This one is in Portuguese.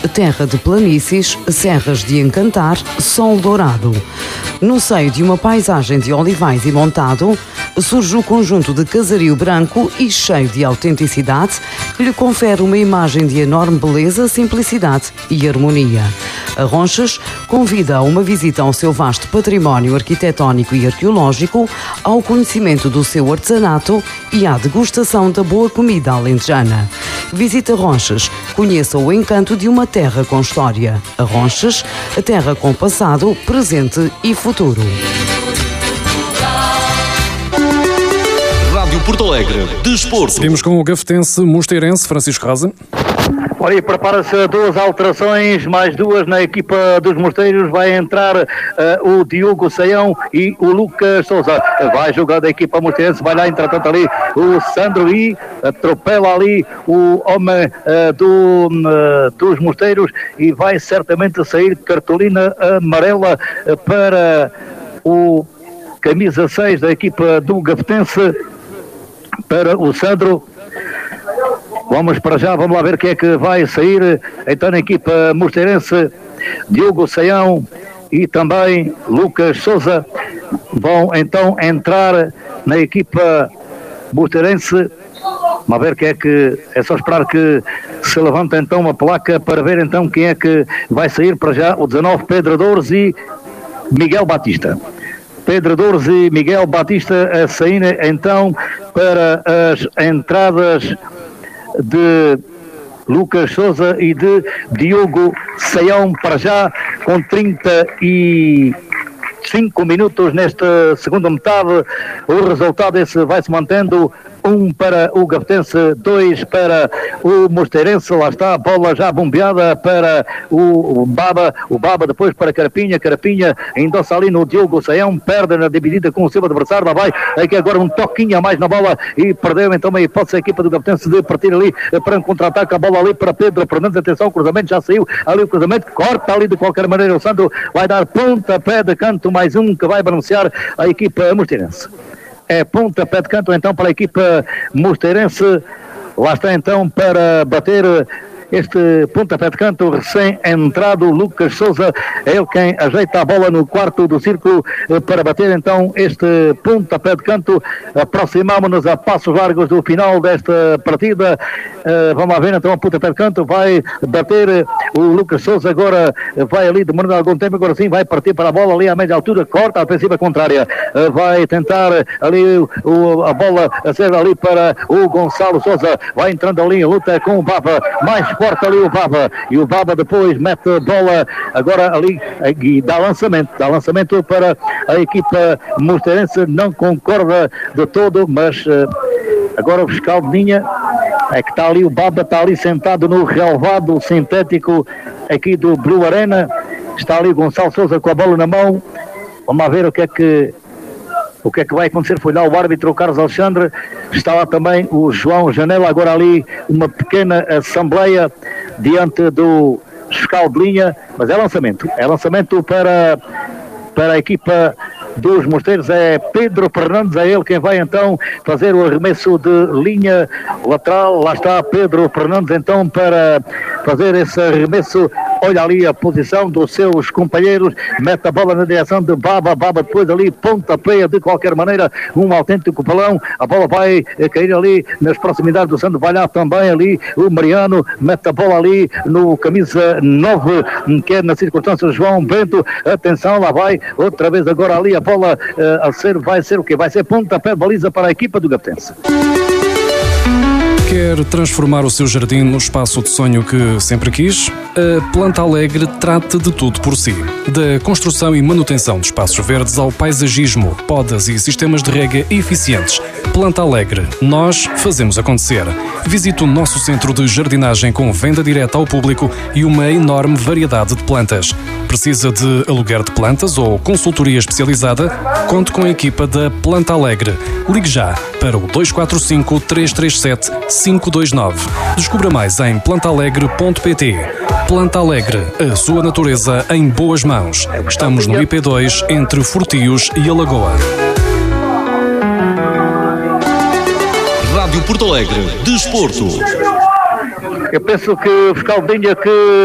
terra de planícies, serras de encantar, sol dourado. No seio de uma paisagem de olivais e montado, surge o conjunto de casario branco e cheio de autenticidade que lhe confere uma imagem de enorme beleza, simplicidade e harmonia. A Ronchas convida a uma visita ao seu vasto património arquitetónico e arqueológico, ao conhecimento do seu artesanato e à degustação da boa comida alentejana. Visita Ronchas, conheça o encanto de uma terra com história. A Ronchas, a terra com passado, presente e futuro. Rádio Porto Alegre, Desporto. Seguimos com o gafetense mosteirense Francisco Rosa. Olha, e prepara-se duas alterações, mais duas na equipa dos Mosteiros. Vai entrar o Diogo Saião e o Lucas Souza. Vai jogar da equipa mosteirense, vai lá, entretanto, ali o Sandro e atropela ali o homem dos Mosteiros e vai certamente sair cartolina amarela para o camisa 6 da equipa do gafetense, para o Sandro. Vamos para já, vamos lá ver quem é que vai sair. Então na equipa mosteirense, Diogo Saião e também Lucas Souza vão então entrar na equipa mosteirense. Vamos ver quem é que... É só esperar que se levanta então uma placa para ver então quem é que vai sair. Para já o 19, Pedro Dores e Miguel Batista. Pedro Dores e Miguel Batista a sair então para as entradas de Lucas Souza e de Diogo Saião, para já com 35 minutos nesta segunda metade. O resultado esse vai-se mantendo: 1 para o gafetense, 2 para o mosteirense. Lá está a bola já bombeada para o Baba depois para Carapinha endossa ali no Diogo Saião, perde na dividida com o seu adversário. Lá vai aqui agora um toquinho a mais na bola e perdeu então a hipótese a equipa do gafetense de partir ali para um contra-ataque. A bola ali para Pedro Fernandes, atenção, o cruzamento já saiu ali, o cruzamento corta ali de qualquer maneira. O Sandro vai dar pontapé de canto, mais um que vai beneficiar a equipa mosteirense. É pontapé de canto então para a equipa mosteirense. Lá está então para bater este pontapé de canto recém-entrado Lucas Souza. É ele quem ajeita a bola no quarto do círculo para bater então este pontapé de canto. Aproximamos-nos a passos largos do final desta partida. Vamos lá ver então o pontapé de canto. Vai bater o Lucas Souza, agora vai ali demorando algum tempo, agora sim vai partir para a bola ali à média altura, corta a ofensiva contrária, vai tentar ali a bola a ser ali para o Gonçalo Souza, vai entrando ali em luta com o Baba, mais forte ali o Baba, e o Baba depois mete a bola agora ali e dá lançamento para a equipa mosteirense. Não concorda de todo, mas agora o fiscal de linha é que está ali, o Baba está ali sentado no relvado sintético aqui do Blue Arena. Está ali o Gonçalo Souza com a bola na mão. Vamos lá ver o que é que vai acontecer. Foi lá o árbitro, o Carlos Alexandre. Está lá também o João Janela. Agora ali uma pequena assembleia diante do fiscal de linha. Mas é lançamento para a equipa dos Mosteiros. É Pedro Fernandes, é ele quem vai então fazer o arremesso de linha lateral. Lá está Pedro Fernandes então para fazer esse arremesso. Olha ali a posição dos seus companheiros, mete a bola na direção de Baba depois ali pontapeia de qualquer maneira, um autêntico balão. A bola vai cair ali nas proximidades do Santo, vai lá também ali o Mariano, mete a bola ali no camisa 9, que é na circunstância João Bento. Atenção, lá vai outra vez agora ali a bola vai ser o quê? Vai ser pontapé de baliza para a equipa do gafetense. Quer transformar o seu jardim no espaço de sonho que sempre quis? A Planta Alegre trata de tudo por si. Da construção e manutenção de espaços verdes ao paisagismo, podas e sistemas de rega eficientes. Planta Alegre. Nós fazemos acontecer. Visite o nosso centro de jardinagem com venda direta ao público e uma enorme variedade de plantas. Precisa de aluguer de plantas ou consultoria especializada? Conte com a equipa da Planta Alegre. Ligue já para o 245 337 529. Descubra mais em plantaalegre.pt. Planta Alegre, a sua natureza em boas mãos. Estamos no IP2 entre Fortios e Alagoa. Rádio Porto Alegre, Desporto. Eu penso que o fiscal de linha que